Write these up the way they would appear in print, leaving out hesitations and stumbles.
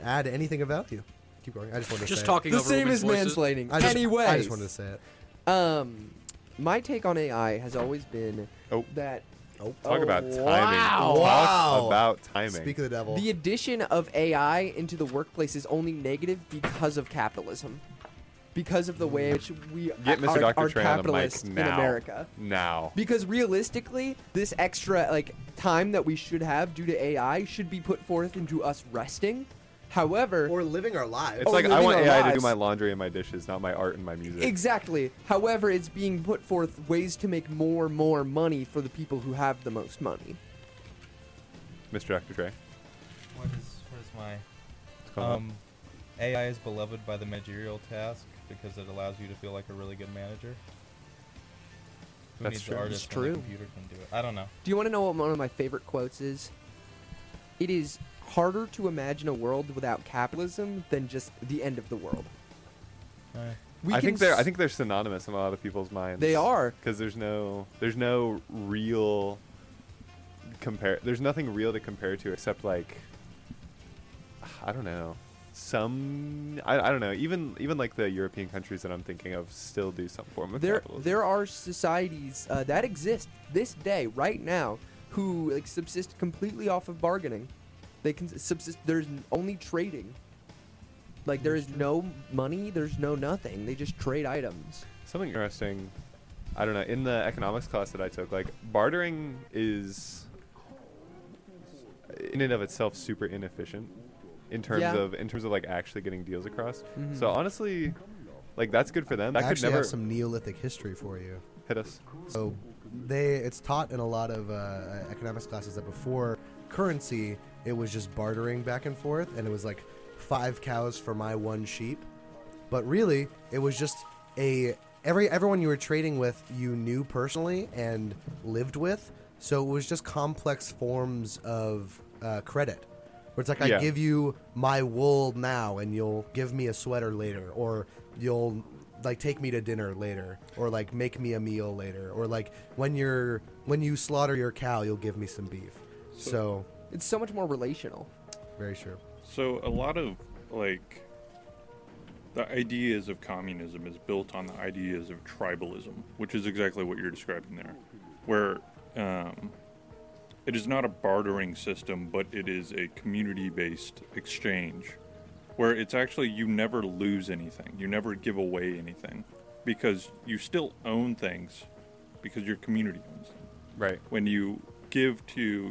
add anything of value. Keep going. I just wanted to say it. talking The over same women's as voices. mansplaining. I just Anyways, wanted to say it. my take on AI has always been that Talk about timing. wow. Talk about timing. Speak of the devil. the addition of AI into the workplace is only negative because of capitalism. Because of the way in which we Get Mr. are Dr. Trey on the mic capitalists in now. America. Now. Because realistically, this extra time that we should have due to AI should be put forth into us resting. However, or living our lives. It's like I living want our AI to do lives. my laundry and my dishes, not my art and my music. exactly. However, it's being put forth ways to make more money for the people who have the most money. Mr. Dr. Trey. What is my What's going on? AI is beloved by the managerial task because it allows you to feel like a really good manager. Who That's needs true. the artist It's when the true. computer can do it? I don't know. Do you want to know what one of my favorite quotes is? It is harder to imagine a world without capitalism than just the end of the world. I think they're synonymous in a lot of people's minds. They are. Because there's no real there's nothing real to compare to except like I don't know. I don't know. Even like the European countries that I'm thinking of still do some form of capitalism. There are societies that exist this day, right now, who subsist completely off of bargaining. They can subsist. There's only trading. There is no money. There's no nothing. They just trade items. Something interesting. I don't know. In the economics class that I took, bartering is in and of itself super inefficient in terms of actually getting deals across. Mhm. So honestly, that's good for them. That I could actually never have some Neolithic history for you. hit us. So it's taught in a lot of economics classes that before currency, it was just bartering back and forth, and it was 5 cows for my 1 sheep. But really, it was just everyone you were trading with you knew personally and lived with. So it was just complex forms of credit. Where it's I give you my wool now, and you'll give me a sweater later, or you'll take me to dinner later, or make me a meal later, or when you slaughter your cow, you'll give me some beef. So It's so much more relational. very true. So a lot of the ideas of communism is built on the ideas of tribalism, which is exactly what you're describing there, where it is not a bartering system, but it is a community-based exchange, where it's actually you never lose anything, you never give away anything, because you still own things, because your community owns them. Right. When you give to,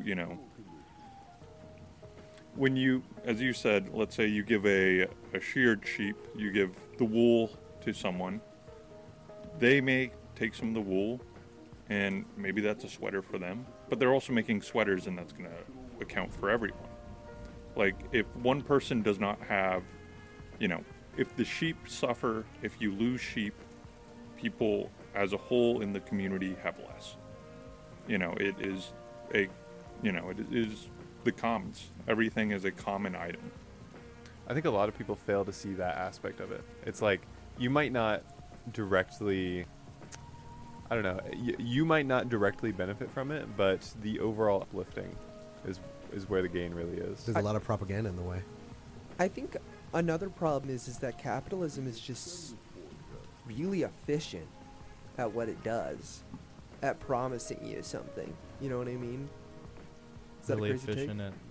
when you, as you said, let's say you give a sheared sheep, you give the wool to someone, they may take some of the wool, and maybe that's a sweater for them, but they're also making sweaters, and that's going to account for everyone. If one person does not have, if the sheep suffer, if you lose sheep, people as a whole in the community have less. It is it is the commons. Everything is a common item. I think a lot of people fail to see that aspect of it. It's you might not directly, I don't know, you might not directly benefit from it, but the overall uplifting is where the gain really is. There's a lot of propaganda in the way. I think another problem is that capitalism is just really efficient at what it does, at promising you something. You know what I mean? Is that Really a crazy take? efficient at.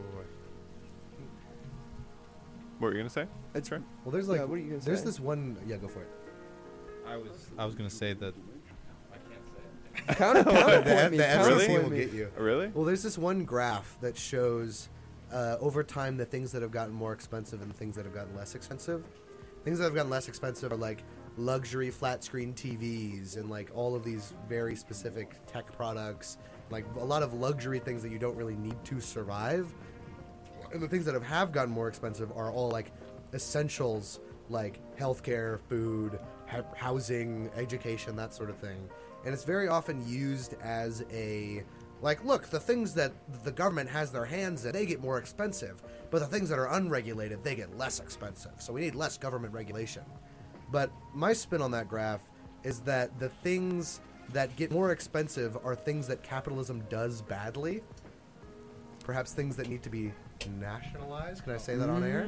What were you gonna say? It's right. Well, there's what are you gonna there's say? this one. Yeah, go for it. I was gonna say that. Counterpoint me. The FCC Counterpoint will me. get you. Really? Well, there's this one graph that shows over time the things that have gotten more expensive and the things that have gotten less expensive. Things that have gotten less expensive are luxury flat screen TVs and all of these very specific tech products, a lot of luxury things that you don't really need to survive. And the things that have gotten more expensive are all essentials like healthcare, food, housing, education, that sort of thing. And it's very often used as a look, the things that the government has their hands in, they get more expensive, but the things that are unregulated, they get less expensive. So we need less government regulation. But my spin on that graph is that the things that get more expensive are things that capitalism does badly. Perhaps things that need to be nationalized. Can I say that on air?